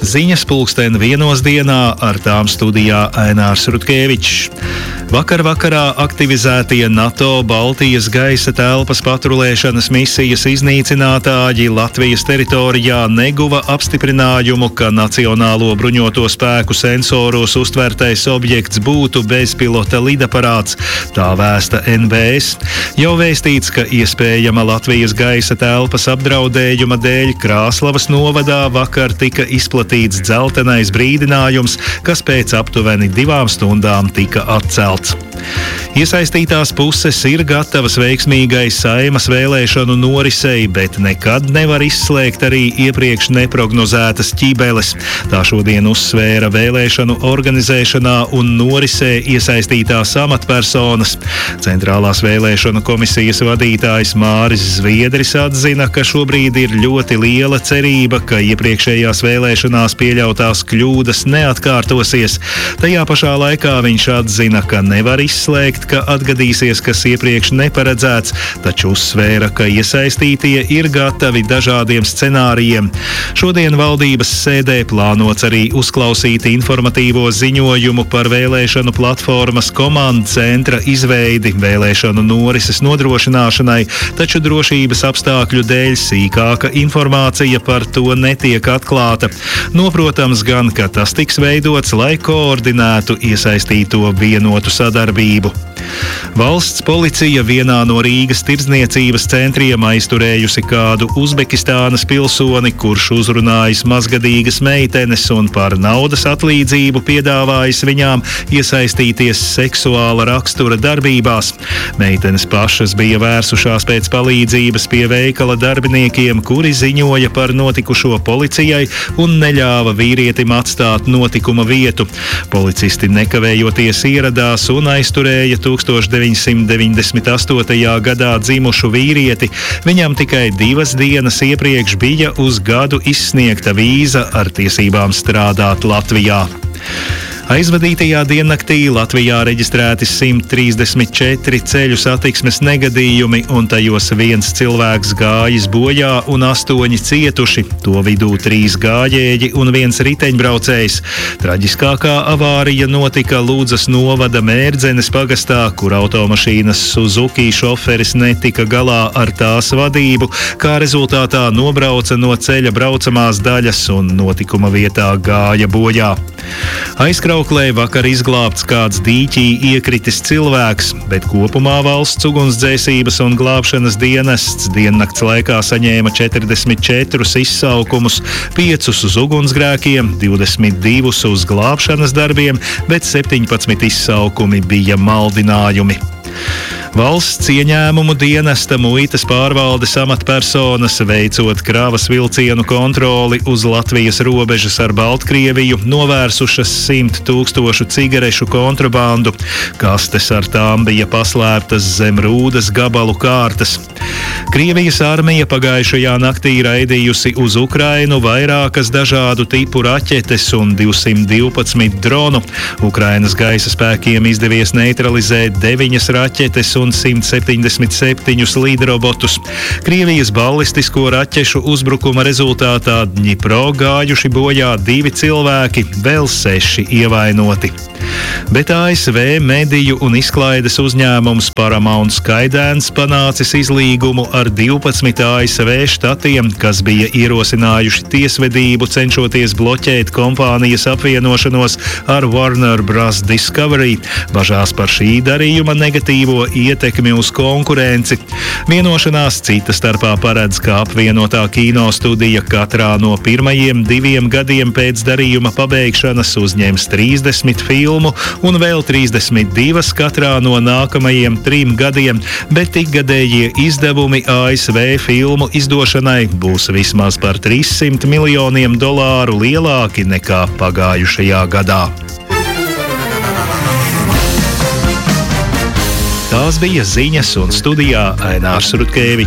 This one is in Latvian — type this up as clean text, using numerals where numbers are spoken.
Ziņas pulksten 1 dienā, ar tām studijā Ainārs Rutkevičs. Vakarā aktivizētie NATO Baltijas gaisa telpas patrulēšanas misijas iznīcinātāji Latvijas teritorijā neguva apstiprinājumu, ka Nacionālo bruņoto spēku sensoros uztvertais objekts būtu bezpilota lidaparāts, tā vēsta NBS. Jau vēstīts, ka iespējama Latvijas gaisa telpas apdraudējuma dēļ Krāslavas novadā vakar tika izplatīts dzeltenais brīdinājums, kas pēc aptuveni 2 stundām tika atcelts. Iesaistītās puses ir gatavas veiksmīgai Saeimas vēlēšanu norisei, bet nekad nevar izslēgt arī iepriekš neprognozētas ķibeles. Tā šodien uzsvēra vēlēšanu organizēšanā un norisē iesaistītās amatpersonas. Centrālās vēlēšanu komisijas vadītājs Māris Zviedris atzina, ka šobrīd ir ļoti liela cerība, ka iepriekšējās vēlēšanās pieļautās kļūdas neatkārtosies. Tajā pašā laikā viņš atzina, ka nevar izslēgt, ka atgadīsies kas iepriekš neparedzēts, taču uzsvēra, ka iesaistītie ir gatavi dažādiem scenārijiem. Šodien valdības sēdē plānots arī uzklausīt informatīvo ziņojumu par vēlēšanu platformas komandu centra izveidi vēlēšanu norises nodrošināšanai, taču drošības apstākļu dēļ sīkāka informācija par to netiek atklāta. Noprotams gan, ka tas tiks veidots, lai koordinētu iesaistīto vienotu sadarbību. Valsts policija vienā no Rīgas tirdzniecības centriem aizturējusi kādu Uzbekistānas pilsoni, kurš uzrunājis mazgadīgas meitenes un par naudas atlīdzību piedāvājis viņām iesaistīties seksuāla rakstura darbībās. Meitenes pašas bija vērsušās pēc palīdzības pie veikala darbiniekiem, kuri ziņoja par notikušo policijai un neļāva vīrietim atstāt notikuma vietu. Policisti nekavējoties ieradās un aizturēja 1998. gadā dzimušu vīrieti. Viņam tikai 2 dienas iepriekš bija uz gadu izsniegta vīza ar tiesībām strādāt Latvijā. Aizvadītajā diennaktī Latvijā reģistrēti 134 ceļu satiksmes negadījumi, un tajos 1 cilvēks gājis bojā un 8 cietuši, to vidū 3 gājēji un 1 riteņbraucējs. Traģiskākā avārija notika Lūdzas novada Mērdzenes pagastā, kur automašīnas Suzuki šoferis netika galā ar tās vadību, kā rezultātā nobrauca no ceļa braucamās daļas un notikuma vietā gāja bojā. Aizkrauklē vakar izglābts kāds dīķī iekritis cilvēks, bet kopumā valsts ugunsdzēsības un glābšanas dienests diennakts laikā saņēma 44 izsaukumus, 5 uz ugunsgrēkiem, 22 uz glābšanas darbiem, bet 17 izsaukumi bija maldinājumi. Valsts ieņēmumu dienesta muitas pārvaldes amatpersonas, veicot kravas vilcienu kontroli uz Latvijas robežas ar Baltkrieviju, novērsušas 100 000 cigarešu kontrabandu. Kastes ar tām bija paslēptas zem rūdas gabalu kārtas. Krievijas armija pagājušajā naktī raidījusi uz Ukrainu vairākas dažādu tipu raķetes un 212 dronu. Ukrainas gaisa spēkiem izdevies neutralizēt 9 raķetes un 177 lidrobotus. Krievijas ballistisko raķešu uzbrukuma rezultātā Dņipro gājuši bojā 2 cilvēki, vēl 6 ievainoti. Bet ASV mediju un izklaides uzņēmums Paramount Skydance panācis izlīgumu ar 12 ASV štatiem, kas bija ierosinājuši tiesvedību, cenšoties bloķēt kompānijas apvienošanos ar Warner Bros. Discovery, bažās par šī darījuma negatīvo ietekmi uz konkurenci. Vienošanās cita starpā paredz, ka apvienotā kino studija katrā no pirmajiem 2 gadiem pēc darījuma pabeigšanas uzņems 30 filmu un vēl 32 katrā no nākamajiem 3 gadiem, bet ikgadējie izdevumi ASV filmu izdošanai būs vismaz par $300 miljoniem lielāki nekā pagājušajā gadā. Tās bija ziņas, un studijā Ainārs Rutkevičs.